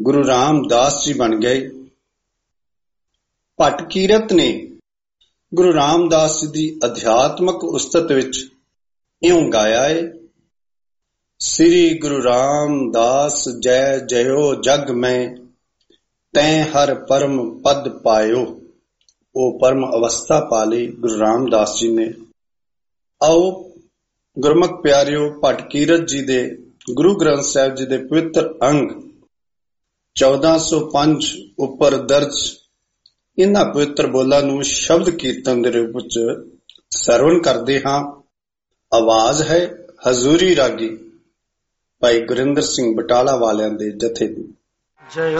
गुरु रामदास जी बन गए। भट्ट कीरत ने गुरु रामदास जी की अध्यात्मक उस्तत विच इउं गाया है, श्री गुरु रामदास जय जयो जग में, तैं हर परम पद पायो। वो परम अवस्था पा ली गुरु रामदास जी ने। आओ गुरमुख प्यारियो, भट्ट कीरत जी दे गुरु ग्रंथ साहिब जी दे पवित्र अंग 1405 उपर दर्ज इन्हां पवित्र बोलां नूं शब्द कीर्तन दे रूप विच सरवण करदे हां। आवाज है हजूरी रागी भाई गुरिंदर सिंह बटाला वालियां दे जथे दी। जय